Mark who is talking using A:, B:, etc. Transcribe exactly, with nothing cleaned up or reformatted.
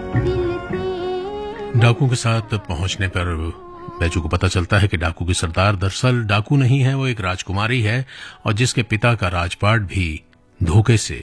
A: डाकू के साथ पहुंचने पर बैजू को पता चलता है कि डाकू की सरदार दरअसल डाकू नहीं है, वो एक राजकुमारी है और जिसके पिता का राजपाट भी धोखे से